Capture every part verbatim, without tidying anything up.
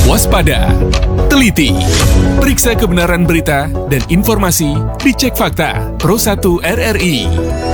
Waspada, teliti, periksa kebenaran berita dan informasi di Cek Fakta Pro satu R R I.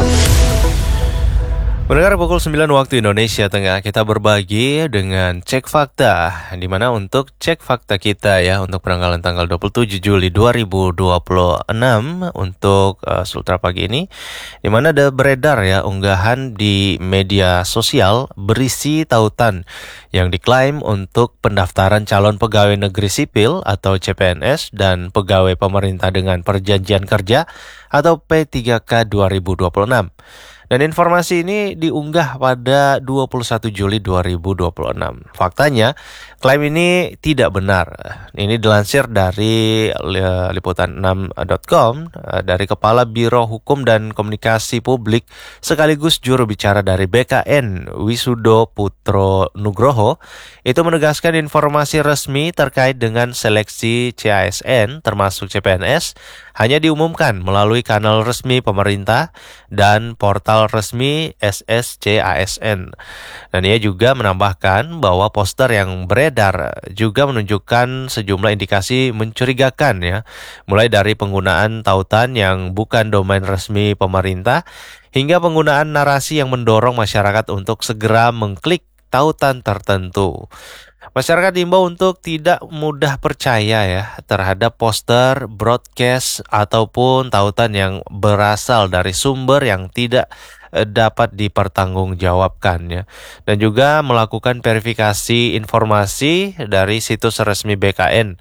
Mendengar pukul sembilan waktu Indonesia Tengah, kita berbagi dengan Cek Fakta, di mana untuk Cek Fakta kita ya, untuk penanggalan tanggal dua puluh tujuh Juli dua ribu dua puluh enam untuk uh, Sultra pagi ini, di mana ada beredar ya unggahan di media sosial berisi tautan yang diklaim untuk pendaftaran calon pegawai negeri sipil atau C P N S dan pegawai pemerintah dengan perjanjian kerja atau P tiga K dua ribu dua puluh enam. Dan informasi ini diunggah pada dua puluh satu Juli dua ribu dua puluh enam. Faktanya, klaim ini tidak benar. Ini dilansir dari liputan enam titik com dari Kepala Biro Hukum dan Komunikasi Publik sekaligus juru bicara dari B K N, Wisudo Putro Nugroho, itu menegaskan informasi resmi terkait dengan seleksi C A S N termasuk C P N S hanya diumumkan melalui kanal resmi pemerintah dan portal resmi S S C A S N. Dan ia juga menambahkan bahwa poster yang beredar juga menunjukkan sejumlah indikasi mencurigakan ya, mulai dari penggunaan tautan yang bukan domain resmi pemerintah hingga penggunaan narasi yang mendorong masyarakat untuk segera mengklik tautan tertentu. Masyarakat diimbau untuk tidak mudah percaya ya terhadap poster, broadcast, ataupun tautan yang berasal dari sumber yang tidak eh, dapat dipertanggungjawabkan ya. Dan juga melakukan verifikasi informasi dari situs resmi B K N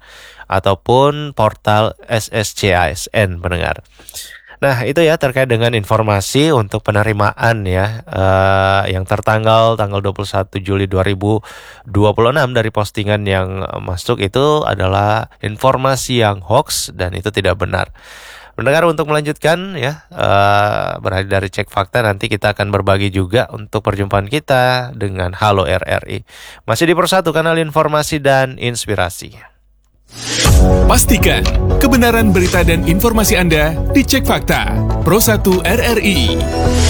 ataupun portal S S C A S N pendengar. Nah itu ya terkait dengan informasi untuk penerimaan ya uh, yang tertanggal tanggal dua puluh satu Juli dua ribu dua puluh enam dari postingan yang masuk itu adalah informasi yang hoax dan itu tidak benar. Mendengar untuk melanjutkan ya uh, beralih dari Cek Fakta, nanti kita akan berbagi juga untuk perjumpaan kita dengan Halo R R I. Masih di Pro satu, kanal informasi dan inspirasi. Pastikan kebenaran berita dan informasi Anda di Cek Fakta Pro satu R R I.